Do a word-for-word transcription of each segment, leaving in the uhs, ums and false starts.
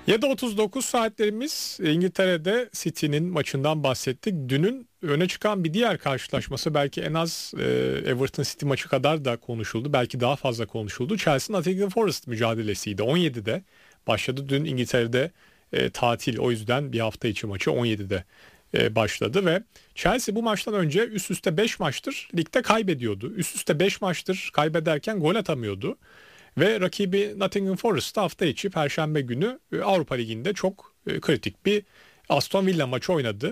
yedi otuz dokuz saatlerimiz İngiltere'de City'nin maçından bahsettik. Dünün öne çıkan bir diğer karşılaşması belki en az e, Everton City maçı kadar da konuşuldu. Belki daha fazla konuşuldu. Chelsea Nottingham Forest mücadelesiydi. on yedide başladı. Dün İngiltere'de e, tatil, o yüzden bir hafta içi maçı on yedide e, başladı ve Chelsea bu maçtan önce üst üste beş maçtır ligde kaybediyordu. Üst üste beş maçtır kaybederken gol atamıyordu. Ve rakibi Nottingham Forest hafta içi Perşembe günü Avrupa Ligi'nde çok kritik bir Aston Villa maçı oynadı.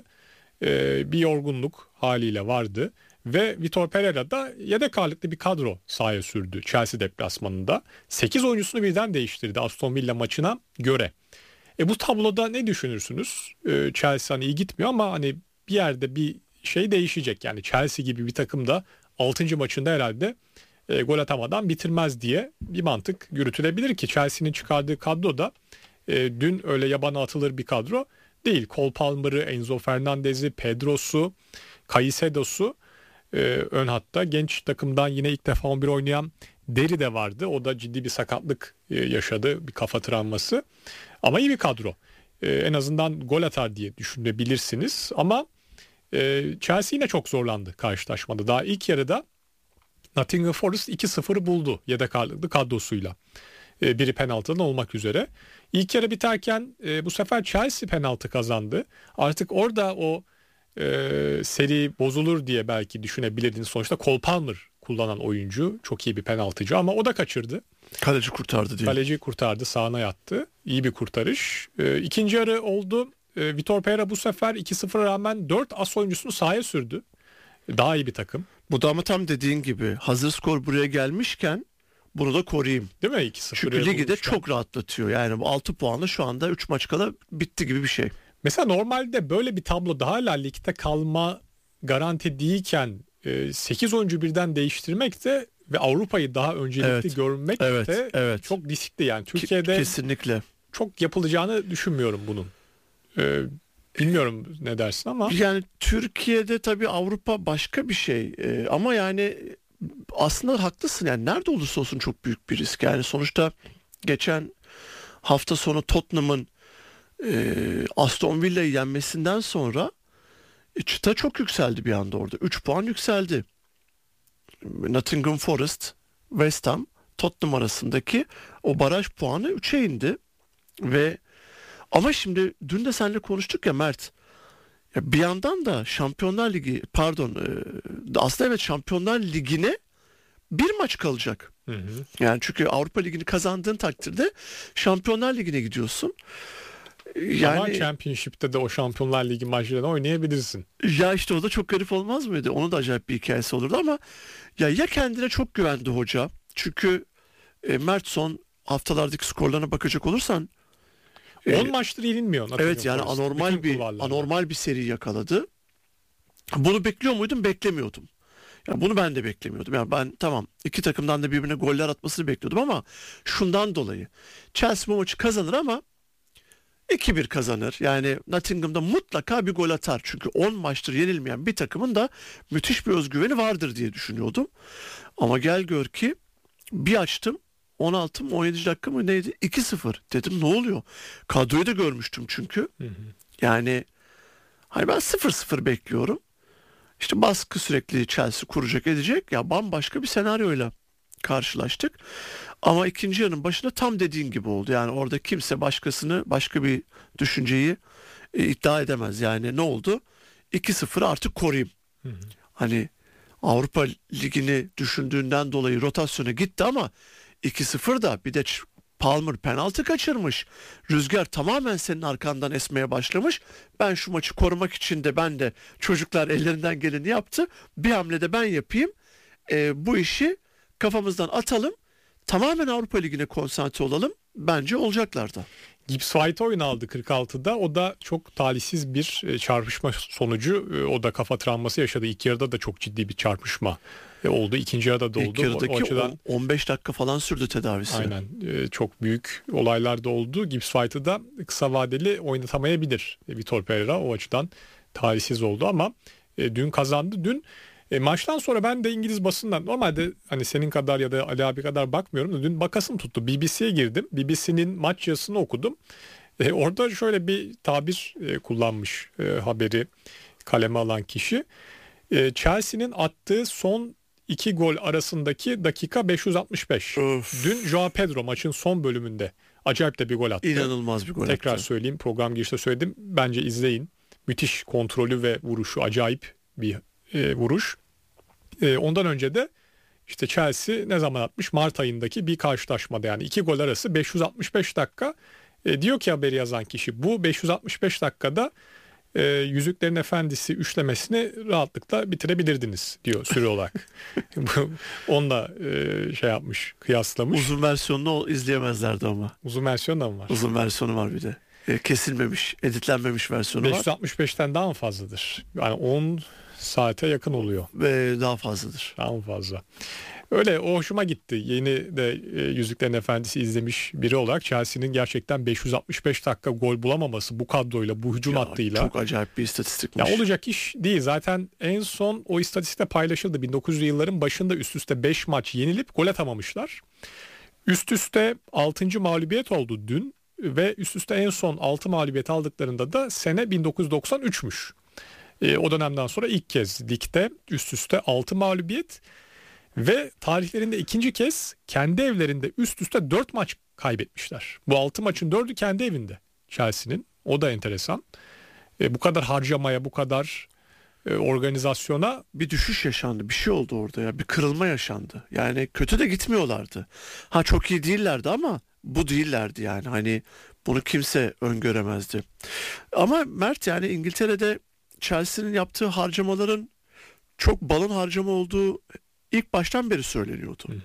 Bir yorgunluk haliyle vardı. Ve Vitor Pereira da yedek ağırlıklı bir kadro sahaya sürdü Chelsea deplasmanında. sekiz oyuncusunu birden değiştirdi Aston Villa maçına göre. E bu tabloda ne düşünürsünüz? E, Chelsea hani iyi gitmiyor ama hani bir yerde bir şey değişecek. Yani Chelsea gibi bir takım da altıncı maçında herhalde E, gol atamadan bitirmez diye bir mantık yürütülebilir ki Chelsea'nin çıkardığı kadro da e, dün öyle yabana atılır bir kadro değil. Cole Palmer'ı, Enzo Fernandez'i, Pedro'su, Caicedo'su e, ön hatta. Genç takımdan yine ilk defa on bir oynayan Deri de vardı. O da ciddi bir sakatlık e, yaşadı, bir kafa travması. Ama iyi bir kadro. E, en azından gol atar diye düşünebilirsiniz. Ama e, Chelsea yine çok zorlandı karşılaşmada. Daha ilk yarıda Nottingham Forest iki sıfırı buldu yedek ağırlıklı kadrosuyla. E, biri penaltıdan olmak üzere. İlk yarı biterken e, bu sefer Chelsea penaltı kazandı. Artık orada o e, seri bozulur diye belki düşünebilirdiniz. Sonuçta Cole Palmer kullanan oyuncu, çok iyi bir penaltıcı ama o da kaçırdı. Kaleci kurtardı diye. Kaleci kurtardı, sağına yattı. İyi bir kurtarış. E, ikinci yarı oldu. E, Vitor Pereira bu sefer iki sıfıra rağmen dört as oyuncusunu sahaya sürdü. Daha iyi bir takım. Bu da ama tam dediğin gibi hazır skor buraya gelmişken bunu da koruyayım. Değil mi? iki sıfır. Çünkü ligi de çok rahatlatıyor. Yani bu altı puanla şu anda üç maç kala bitti gibi bir şey. Mesela normalde böyle bir tabloda hala ligde kalma garanti değilken sekiz oyuncu birden değiştirmek de ve Avrupa'yı daha öncelikli evet. görmek evet, de evet. çok riskli. Yani Türkiye'de kesinlikle çok yapılacağını düşünmüyorum bunun. Ee, Bilmiyorum ne dersin ama. Yani Türkiye'de tabii Avrupa başka bir şey ee, ama yani aslında haklısın, yani nerede olursa olsun çok büyük bir risk. Yani sonuçta geçen hafta sonu Tottenham'ın e, Aston Villa'yı yenmesinden sonra e, çıta çok yükseldi bir anda orada. üç puan yükseldi. Nottingham Forest, West Ham, Tottenham arasındaki o baraj puanı üçe indi ve ama şimdi dün de seninle konuştuk ya Mert. Ya bir yandan da Şampiyonlar Ligi pardon e, aslında evet Şampiyonlar Ligi'ne bir maç kalacak. Hı hı. Yani çünkü Avrupa Ligi'ni kazandığın takdirde Şampiyonlar Ligi'ne gidiyorsun. Yani ama Championship'te de o Şampiyonlar Ligi maçlarını oynayabilirsin. Ya işte o da çok garip olmaz mıydı? Onun da acayip bir hikayesi olurdu ama ya ya kendine çok güvendi hoca. Çünkü e, Mert son haftalardaki skorlarına bakacak olursan on maçtır yenilmiyor. Evet yani Forest. anormal bir anormal bir seri yakaladı. Bunu bekliyor muydum? Beklemiyordum. Yani bunu ben de beklemiyordum. Yani ben tamam iki takımdan da birbirine goller atmasını bekliyordum ama şundan dolayı Chelsea bu maçı kazanır ama iki bir kazanır. Yani Nottingham'da mutlaka bir gol atar. Çünkü on maçtır yenilmeyen bir takımın da müthiş bir özgüveni vardır diye düşünüyordum. Ama gel gör ki bir açtım. on altı mı on yedi dakika mı neydi? iki sıfır. Dedim ne oluyor? Kadroyu da görmüştüm çünkü. Hı hı. Yani hani ben sıfır sıfır bekliyorum. İşte baskı sürekli Chelsea kuracak edecek. Ya bambaşka bir senaryoyla karşılaştık. Ama ikinci yarının başında tam dediğin gibi oldu. Yani orada kimse başkasını başka bir düşünceyi e, iddia edemez. Yani ne oldu? iki sıfır artık koruyayım. Hı hı. Hani Avrupa Ligi'ni düşündüğünden dolayı rotasyona gitti ama iki sıfır da bir de Palmer penaltı kaçırmış. Rüzgar tamamen senin arkandan esmeye başlamış. Ben şu maçı korumak için de ben de çocuklar ellerinden geleni yaptı. Bir hamlede ben yapayım. E, bu işi kafamızdan atalım. Tamamen Avrupa Ligi'ne konsantre olalım. Bence olacaklar da. Gibbs White oyun aldı kırk altıda. O da çok talihsiz bir çarpışma sonucu. O da kafa travması yaşadı. İlk yarıda da çok ciddi bir çarpışma oldu. İkinci yarıda da oldu. İlk yarıdaki o açıdan on beş dakika falan sürdü tedavisi. Aynen. Çok büyük olaylar da oldu. Gibbs White'ı da kısa vadeli oynatamayabilir Vitor Pereira. O açıdan talihsiz oldu ama dün kazandı. Dün E, maçtan sonra ben de İngiliz basından normalde hani senin kadar ya da Ali abi kadar bakmıyorum da dün bakasım tuttu. B B C'ye girdim. B B C'nin maç yazısını okudum. E, orada şöyle bir tabir e, kullanmış e, haberi kaleme alan kişi. E, Chelsea'nin attığı son iki gol arasındaki dakika beş yüz altmış beş. Öf. Dün Joao Pedro maçın son bölümünde acayip de bir gol attı. İnanılmaz bir gol Tekrar attı. söyleyeyim, program girişte söyledim. Bence izleyin. Müthiş kontrolü ve vuruşu, acayip bir e, vuruş. E, ondan önce de işte Chelsea ne zaman atmış? Mart ayındaki bir karşılaşmada, yani iki gol arası beş yüz altmış beş dakika. E, diyor ki haberi yazan kişi, bu beş yüz altmış beş dakikada e, Yüzüklerin Efendisi üçlemesini rahatlıkla bitirebilirdiniz diyor süre olarak. Onunla e, şey yapmış, kıyaslamış. Uzun versiyonunu izleyemezlerdi ama. Uzun versiyon da mı var? Uzun versiyonu var bir de. E, kesilmemiş, editlenmemiş versiyonu var. beş yüz altmış beşten daha mı fazladır? Yani on saate yakın oluyor. Ve daha fazladır. Daha mı fazla? Öyle, o hoşuma gitti. Yeni de e, Yüzüklerin Efendisi izlemiş biri olarak Chelsea'nin gerçekten beş yüz altmış beş dakika gol bulamaması bu kadroyla, bu hücum Ya, hattıyla. çok acayip bir istatistikmiş. Ya olacak iş değil. Zaten en son o istatistikte paylaşıldı. bin dokuz yüzlü yılların başında üst üste beş maç yenilip gol atamamışlar. Üst üste altıncı mağlubiyet oldu dün ve üst üste en son altı mağlubiyet aldıklarında da sene bin dokuz yüz doksan üçmüş. E, o dönemden sonra ilk kez ligde üst üste altı mağlubiyet ve tarihlerinde ikinci kez kendi evlerinde üst üste dört maç kaybetmişler. Bu altı maçın dördü kendi evinde Chelsea'nin. O da enteresan. E, bu kadar harcamaya, bu kadar e, organizasyona Bir düşüş yaşandı. Bir şey oldu orada ya. Bir kırılma yaşandı. Yani kötü de gitmiyorlardı. Ha, çok iyi değillerdi ama bu değillerdi yani. Hani bunu kimse öngöremezdi. Ama Mert, yani İngiltere'de Chelsea'nin yaptığı harcamaların çok balon harcama olduğu ilk baştan beri söyleniyordu. Hı hı.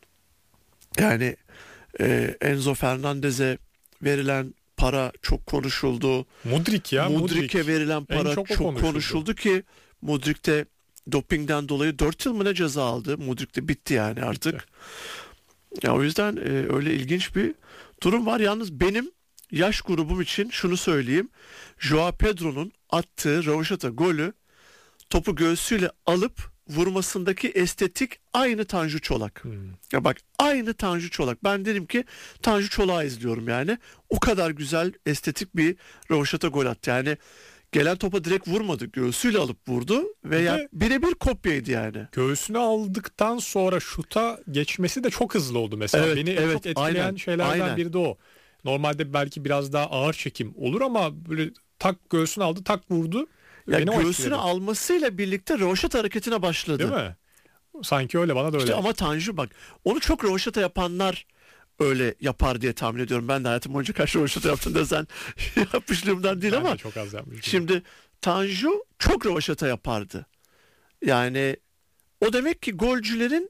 Yani e, Enzo Fernandez'e verilen para çok konuşuldu. Mudrik ya. Mudrik'e verilen En para çok çok, o konuşuldu. konuşuldu ki Mudrik de dopingden dolayı dört yıl mı ne ceza aldı. Mudrik de bitti yani artık. Bitti. Ya o yüzden e, öyle ilginç bir durum var. Yalnız benim yaş grubum için şunu söyleyeyim. Joao Pedro'nun attığı rövaşata golü, topu göğsüyle alıp vurmasındaki estetik aynı Tanju Çolak. Hmm. Ya bak, aynı Tanju Çolak. Ben dedim ki Tanju Çolak'ı izliyorum yani. O kadar güzel, estetik bir rövaşata gol attı. Yani gelen topa direkt vurmadı. Göğsüyle alıp vurdu ve Bir ya de- birebir kopyaydı yani. Göğsünü aldıktan sonra şuta geçmesi de çok hızlı oldu mesela. Evet, Beni en evet, çok etkileyen aynen, şeylerden aynen. biri de o. Normalde belki biraz daha ağır çekim olur ama böyle tak göğsünü aldı, tak vurdu. Ya Beni o göğsünü etkiledi. almasıyla birlikte rövaşata hareketine başladı. Değil mi? Sanki öyle, bana da öyle. İşte ama Tanju bak, onu çok rövaşata yapanlar öyle yapar diye tahmin ediyorum. Ben de hayatım boyunca kaç rövaşata yaptın desen yapmışlığımdan değil Ben ama de çok az yapmışım. şimdi Tanju çok rövaşata yapardı. Yani o demek ki golcülerin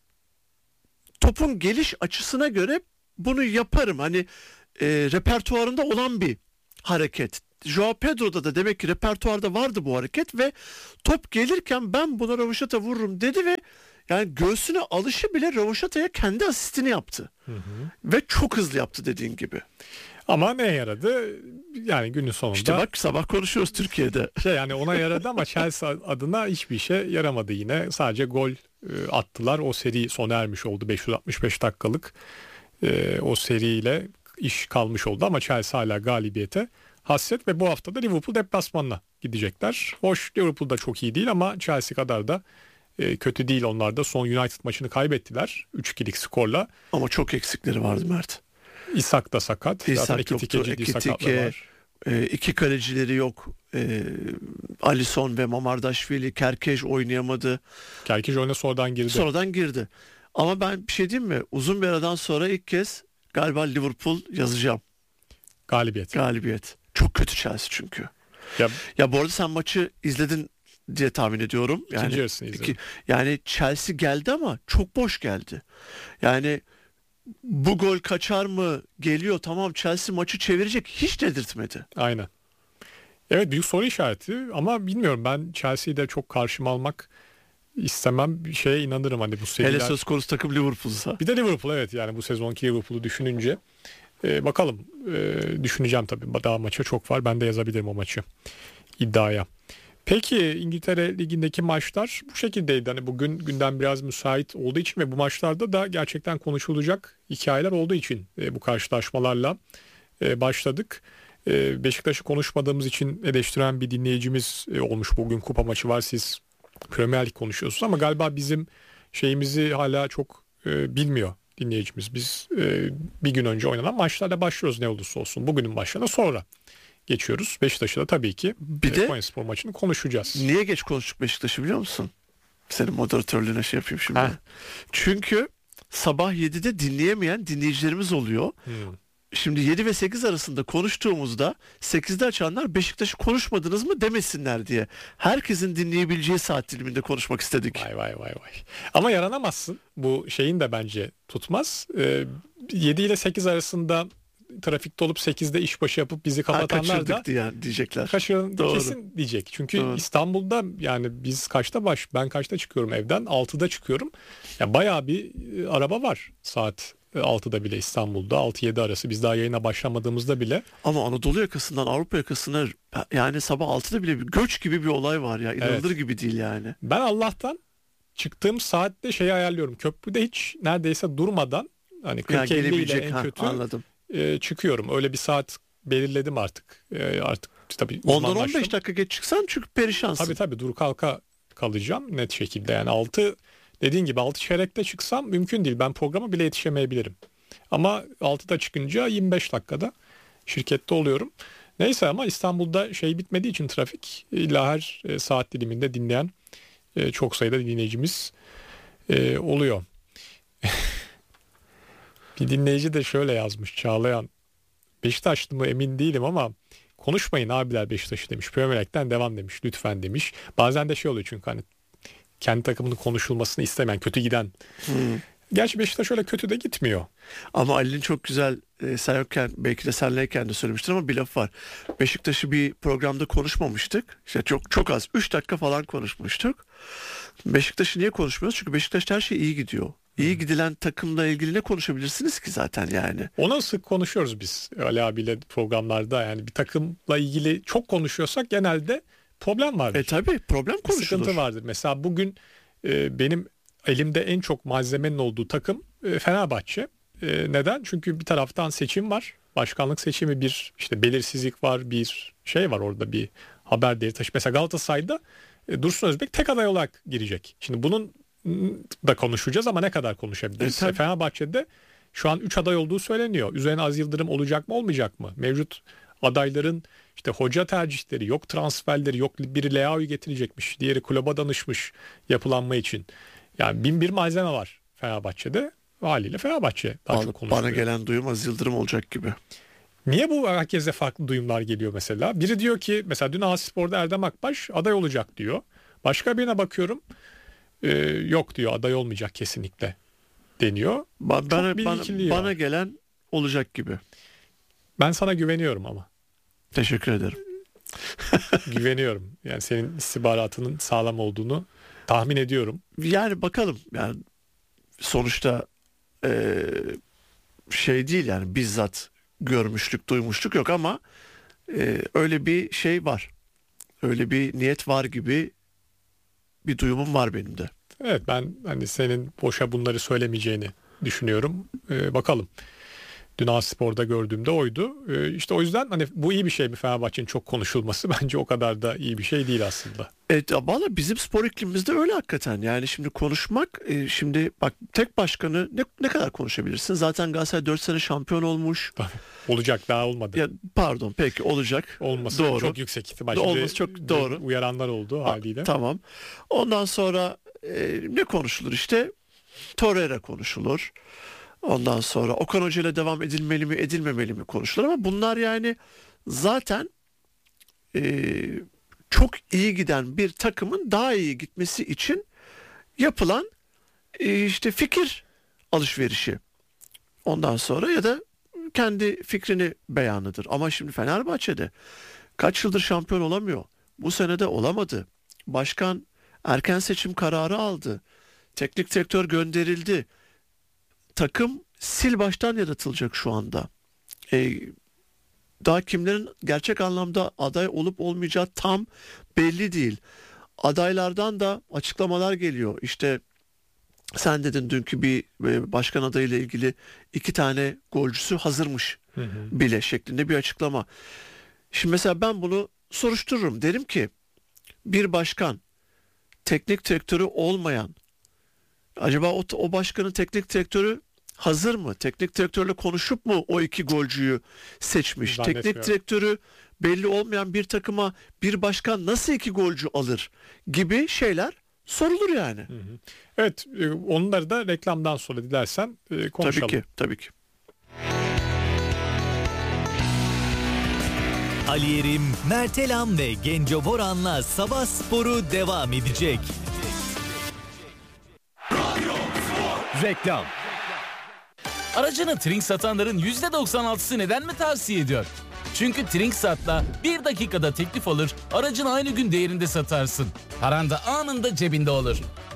topun geliş açısına göre bunu yaparım. Hani e, repertuarında olan bir hareket. Joao Pedro'da da demek ki repertuarda vardı bu hareket ve top gelirken ben buna rövaşata vururum dedi ve yani göğsüne alışı bile rövaşataya kendi asistini yaptı. Hı hı. Ve çok hızlı yaptı dediğin gibi. Ama ne yaradı? Yani günün sonunda İşte bak, sabah konuşuyoruz Türkiye'de. şey, yani ona yaradı ama Chelsea adına hiçbir işe yaramadı yine. Sadece gol e, attılar. O seri sona ermiş oldu. beş yüz altmış beş dakikalık e, o seriyle iş kalmış oldu ama Chelsea hala galibiyete hasret ve bu hafta da Liverpool deplasmanına gidecekler. Hoş, Liverpool da çok iyi değil ama Chelsea kadar da e, kötü değil. Onlar da son United maçını kaybettiler üç ikilik skorla. Ama çok eksikleri vardı Mert. İshak da sakat. İshak Zaten Ekitike yoktu, ciddi Ekitike, sakatlığı var. E, iki kalecileri yok. E, Alisson ve Mamardaşvili, Kerkeş oynayamadı. Kerkeş oyuna sonradan girdi. Sonradan girdi. Ama ben bir şey diyeyim mi? Uzun bir aradan sonra ilk kez galiba Liverpool yazacağım. Galibiyet. Galibiyet. Çok kötü Chelsea çünkü. Ya, Ya bu arada sen maçı izledin diye tahmin ediyorum. Yani, İkinci yarısını izledim. iki- yani Chelsea geldi ama çok boş geldi. Yani bu gol kaçar mı? Geliyor, tamam, Chelsea maçı çevirecek, hiç dedirtmedi. aynen. Evet, büyük soru işareti ama bilmiyorum, ben Chelsea'yi de çok karşıma almak istemem. Bir şeye inanırım hani bu seriler. Hele söz konusu takım Liverpool'sa. Bir de Liverpool, evet, yani bu sezonki Liverpool'u düşününce e, bakalım, e, düşüneceğim tabii, daha maça çok var, ben de yazabilirim o maçı iddiaya. Peki İngiltere Ligi'ndeki maçlar bu şekildeydi. Hani bugün gündem biraz müsait olduğu için ve bu maçlarda da gerçekten konuşulacak hikayeler olduğu için e, bu karşılaşmalarla e, başladık. E, Beşiktaş'ı konuşmadığımız için eleştiren bir dinleyicimiz e, olmuş. Bugün kupa maçı var, siz Premier Lig konuşuyorsunuz ama galiba bizim şeyimizi hala çok e, bilmiyor dinleyicimiz. Biz e, bir gün önce oynanan maçlarla başlıyoruz ne olursa olsun. Bugünün başlarına sonra geçiyoruz. Beşiktaş'ı da tabii ki bir de Konyaspor maçını konuşacağız. Niye geç konuştuk Beşiktaş'ı biliyor musun? Senin moderatörlüğüne şey yapayım şimdi. Heh. Çünkü sabah yedide dinleyemeyen dinleyicilerimiz oluyor. Hmm. Şimdi yedi ve sekiz arasında konuştuğumuzda sekizde açanlar Beşiktaş'ı konuşmadınız mı demesinler diye. Herkesin dinleyebileceği saat diliminde konuşmak istedik. Vay vay vay vay. Ama yaranamazsın. Bu şeyin de bence tutmaz. Ee, yedi ile sekiz arasında trafikte olup sekizde işbaşı yapıp bizi kapatanlar da diye diyecekler. Kaçırdık kesin diyecek. Çünkü Doğru. İstanbul'da yani biz kaçta baş ben kaçta çıkıyorum evden? altıda çıkıyorum. Ya bayağı bir araba var saat altıda bile İstanbul'da, altı yedi arası, biz daha yayına başlamadığımızda bile. Ama Anadolu yakasından Avrupa yakasına yani sabah altıda bile bir göç gibi bir olay var ya, inanılır evet. gibi değil yani. Ben Allah'tan çıktığım saatte şeyi ayarlıyorum, köprüde hiç neredeyse durmadan hani kırk elli ile en kötü ha, anladım. E, çıkıyorum, öyle bir saat belirledim artık e, artık tabii ondan on beş dakika geç çıksan çünkü perişansın. Tabii tabii dur kalka kalacağım net şekilde yani altı dediğin gibi altı çeyrekte çıksam mümkün değil. Ben programa bile yetişemeyebilirim. Ama altıda çıkınca yirmi beş dakikada şirkette oluyorum. Neyse ama İstanbul'da şey bitmediği için trafik illa her e, saat diliminde dinleyen e, çok sayıda dinleyicimiz e, oluyor. Bir dinleyici de şöyle yazmış, Çağlayan. Beşiktaşlı mı emin değilim ama konuşmayın abiler Beşiktaş'ı demiş. Premier Lig'den devam demiş. Lütfen demiş. Bazen de şey oluyor çünkü hani kendi takımının konuşulmasını istemeyen, kötü giden. Hmm. Gerçi Beşiktaş öyle kötü de gitmiyor. Ama Ali'nin çok güzel e, sen yokken belki de senleyken de söylemiştir ama bir laf var. Beşiktaş'ı bir programda konuşmamıştık. İşte çok çok az. üç dakika falan konuşmuştuk. Beşiktaş'ı niye konuşmuyoruz? Çünkü Beşiktaş'ta her şey iyi gidiyor. İyi gidilen takımla ilgili ne konuşabilirsiniz ki zaten yani? Ona sık konuşuyoruz biz Ali abiyle programlarda. Yani bir takımla ilgili çok konuşuyorsak genelde problem vardır. E tabii problem konuşulur. Sıkıntı vardır. Mesela bugün e, benim elimde en çok malzemenin olduğu takım e, Fenerbahçe. E, neden? Çünkü bir taraftan seçim var. Başkanlık seçimi, bir işte belirsizlik var, bir şey var orada, bir haber değeri taşı. Mesela Galatasaray'da e, Dursun Özbek tek aday olarak girecek. Şimdi bunun da konuşacağız ama ne kadar konuşabiliriz? E, Fenerbahçe'de şu an üç aday olduğu söyleniyor. Üzerine Aziz Yıldırım olacak mı olmayacak mı? Mevcut adayların işte hoca tercihleri, yok transferleri, yok biri Leao'yu getirecekmiş, diğeri kulübe danışmış yapılanma için. Yani bin bir malzeme var Fenerbahçe'de. Haliyle Fenerbahçe daha bana, çok konuşuluyor. Bana gelen duyum Aziz Yıldırım olacak gibi. Niye bu herkese farklı duyumlar geliyor mesela? Biri diyor ki mesela dün Azispor'da Erdem Akbaş aday olacak diyor. Başka birine bakıyorum e, yok diyor, aday olmayacak kesinlikle deniyor. Ba- bana, bana, bana gelen olacak gibi. Ben sana güveniyorum ama. Teşekkür ederim. Güveniyorum. Yani senin istihbaratının sağlam olduğunu tahmin ediyorum. Yani bakalım. Yani sonuçta e, şey değil yani bizzat görmüşlük, duymuşluk yok ama e, öyle bir şey var. Öyle bir niyet var gibi bir duyumum var benim de. Evet, ben hani senin boşa bunları söylemeyeceğini düşünüyorum. Ee, bakalım. Dün Aspor'da gördüğümde oydu. Ee, işte o yüzden hani bu iyi bir şey mi Fenerbahçe'nin çok konuşulması? Bence o kadar da iyi bir şey değil aslında. Evet, valla bizim spor iklimimizde öyle hakikaten. Yani şimdi konuşmak, e, şimdi bak tek başkanı ne, ne kadar konuşabilirsin? Zaten Galatasaray dört sene şampiyon olmuş. Olacak, daha olmadı. Ya, pardon peki olacak. Olması doğru. Çok yüksek ihtimal. Olması çok doğru. Uyaranlar oldu haliyle. Tamam. Ondan sonra e, ne konuşulur işte? Torreira konuşulur. Ondan sonra Okan Hoca ile devam edilmeli mi edilmemeli mi konuşulur ama bunlar yani zaten e, çok iyi giden bir takımın daha iyi gitmesi için yapılan e, işte fikir alışverişi. Ondan sonra ya da kendi fikrini beyanıdır. Ama şimdi Fenerbahçe'de kaç yıldır şampiyon olamıyor. Bu sene de olamadı. Başkan erken seçim kararı aldı. Teknik direktör gönderildi. Takım sil baştan yaratılacak şu anda. Ee, daha kimlerin gerçek anlamda aday olup olmayacağı tam belli değil. Adaylardan da açıklamalar geliyor. İşte sen dedin dünkü bir başkan adayıyla ilgili iki tane golcüsü hazırmış hı hı. bile şeklinde bir açıklama. Şimdi mesela ben bunu soruştururum. Derim ki bir başkan teknik direktörü olmayan, acaba o, o başkanın teknik direktörü hazır mı? Teknik direktörle konuşup mu o iki golcüyü seçmiş? Teknik direktörü belli olmayan bir takıma bir başkan nasıl iki golcü alır gibi şeyler sorulur yani. Hı hı. Evet, onları da reklamdan sonra dilersen konuşalım. Tabii ki, tabii ki. Ali Yerim, Mert Elam ve Genco Boran'la Sabah Sporu devam edecek. Reklam. Aracını Trink satanların yüzde doksan altısı neden mi tavsiye ediyor? Çünkü Trinksat'la bir dakikada teklif alır, aracını aynı gün değerinde satarsın. Paran da anında cebinde olur.